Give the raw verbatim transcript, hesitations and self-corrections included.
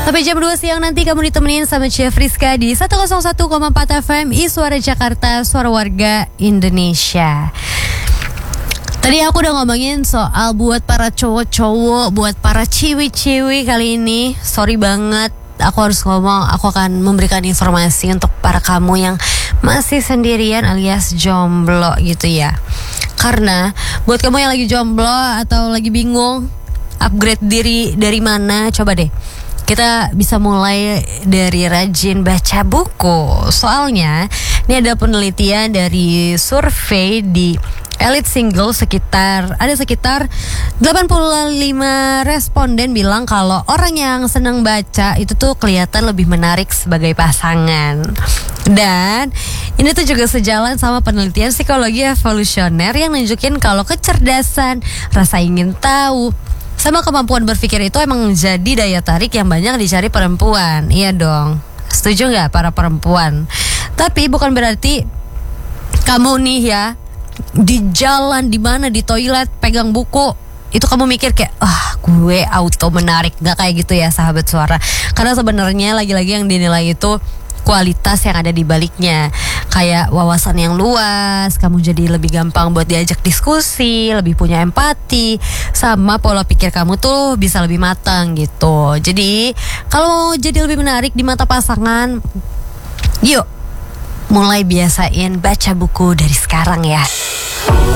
Sampai jam dua siang nanti kamu ditemenin sama Chef Rizka di seratus satu koma empat F M I Suara Jakarta, Suara Warga Indonesia. Tadi aku udah ngomongin soal buat para cowok-cowok, buat para ciwi-ciwi kali ini. Sorry banget, aku harus ngomong, aku akan memberikan informasi untuk para kamu yang masih sendirian alias jomblo gitu ya. Karena buat kamu yang lagi jomblo atau lagi bingung upgrade diri dari mana, coba deh kita bisa mulai dari rajin baca buku. Soalnya ini ada penelitian dari survei di Elite Single, sekitar ada sekitar delapan puluh lima responden bilang kalau orang yang senang baca itu tuh kelihatan lebih menarik sebagai pasangan. Dan ini tuh juga sejalan sama penelitian psikologi evolusioner yang nunjukin kalau kecerdasan, rasa ingin tahu, sama kemampuan berpikir itu emang jadi daya tarik yang banyak dicari perempuan. Iya dong, setuju gak para perempuan? Tapi bukan berarti kamu nih ya di jalan, di mana, di toilet pegang buku itu kamu mikir kayak ah gue auto menarik. Gak kayak gitu ya sahabat suara. Karena sebenarnya lagi-lagi yang dinilai itu kualitas yang ada di baliknya, kayak wawasan yang luas, kamu jadi lebih gampang buat diajak diskusi, lebih punya empati, sama pola pikir kamu tuh bisa lebih matang gitu. Jadi kalau mau jadi lebih menarik di mata pasangan, yuk mulai biasain baca buku dari sekarang ya.